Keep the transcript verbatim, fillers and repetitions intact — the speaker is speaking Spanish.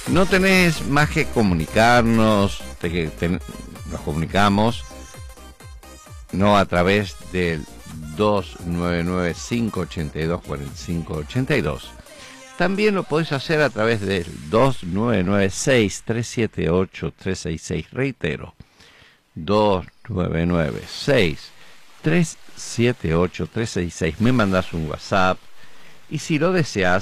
No tenés más que comunicarnos, te, te, nos comunicamos, no a través del dos nueve nueve, cinco ocho dos, cuatro cinco ocho dos. También lo podés hacer a través del dos nueve nueve, seis tres siete ocho, tres seis seis. Reitero, dos nueve nueve, seis tres siete ocho, tres seis seis. Me mandás un WhatsApp y si lo deseas,